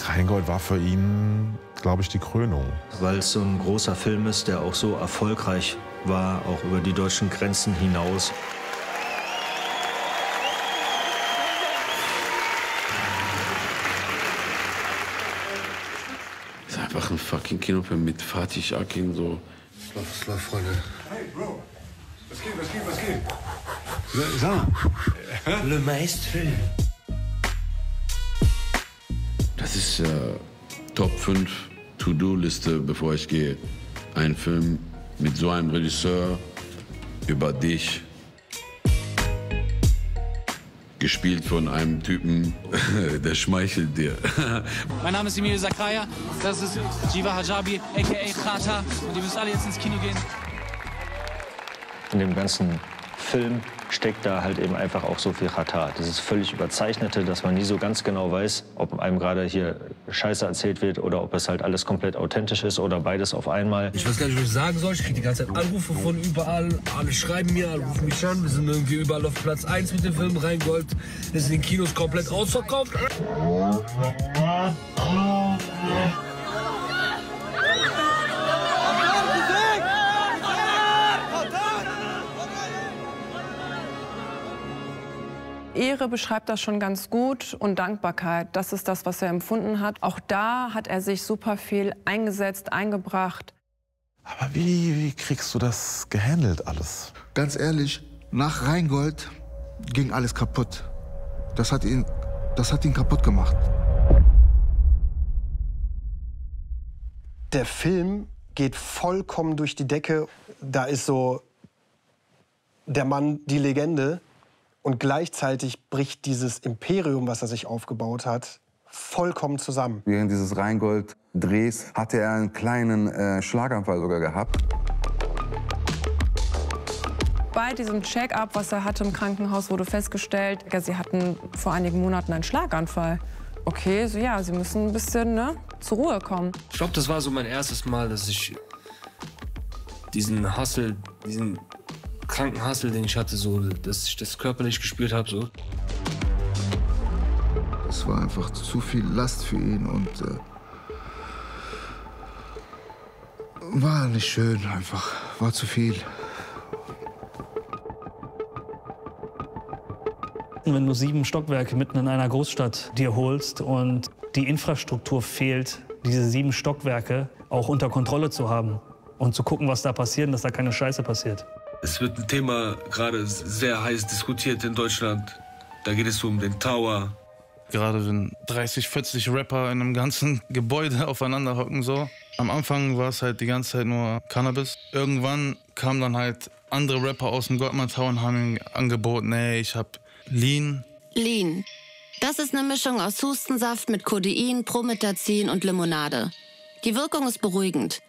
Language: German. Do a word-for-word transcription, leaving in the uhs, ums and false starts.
Rheingold war für ihn, glaube ich, die Krönung. Weil es so ein großer Film ist, der auch so erfolgreich war, auch über die deutschen Grenzen hinaus. Das ist einfach ein fucking Kinofilm mit Fatih Akin, so. Was läuft, Freunde? Hey, Bro. Was geht, was geht, was geht? Sag mal. Le Maestro. Das ist äh, Top fünf To-Do-Liste, bevor ich gehe. Ein Film mit so einem Regisseur über dich. Gespielt von einem Typen, der schmeichelt dir. Mein Name ist Emil Zakaria, das ist Jiva Hijabi, a k a. Khata. Und ihr müsst alle jetzt ins Kino gehen. In dem ganzen Film steckt da halt eben einfach auch so viel Khata. Dieses völlig Überzeichnete, dass man nie so ganz genau weiß, ob einem gerade hier Scheiße erzählt wird oder ob es halt alles komplett authentisch ist oder beides auf einmal. Ich weiß gar nicht, was ich sagen soll. Ich kriege die ganze Zeit Anrufe von überall. Alle schreiben mir, alle rufen mich an. Wir sind irgendwie überall auf Platz eins mit dem Film Rheingold. Das ist in den Kinos komplett ausverkauft. Ehre beschreibt das schon ganz gut und Dankbarkeit, das ist das, was er empfunden hat. Auch da hat er sich super viel eingesetzt, eingebracht. Aber wie, wie kriegst du das gehandelt alles? Ganz ehrlich, nach Rheingold ging alles kaputt. Das hat ihn, das hat ihn kaputt gemacht. Der Film geht vollkommen durch die Decke. Da ist so der Mann, die Legende. Und gleichzeitig bricht dieses Imperium, was er sich aufgebaut hat, vollkommen zusammen. Während dieses Rheingold-Drehs hatte er einen kleinen äh, Schlaganfall sogar gehabt. Bei diesem Check-up, was er hatte im Krankenhaus, wurde festgestellt, ja, sie hatten vor einigen Monaten einen Schlaganfall. Okay, so ja, sie müssen ein bisschen ne, zur Ruhe kommen. Ich glaube, das war so mein erstes Mal, dass ich diesen Hustle, diesen kranken Hustle, den ich hatte, so, dass ich das körperlich gespürt habe. So. Es war einfach zu viel Last für ihn und äh, war nicht schön einfach, war zu viel. Wenn du sieben Stockwerke mitten in einer Großstadt dir holst und die Infrastruktur fehlt, diese sieben Stockwerke auch unter Kontrolle zu haben und zu gucken, was da passiert und dass da keine Scheiße passiert. Es wird ein Thema gerade sehr heiß diskutiert in Deutschland. Da geht es um den Tower. Gerade wenn dreißig, vierzig Rapper in einem ganzen Gebäude aufeinander hocken so. Am Anfang war es halt die ganze Zeit nur Cannabis. Irgendwann kamen dann halt andere Rapper aus dem Goldman Tower und haben ihm angeboten, ey, ich hab Lean. Lean. Das ist eine Mischung aus Hustensaft mit Codein, Promethazin und Limonade. Die Wirkung ist beruhigend.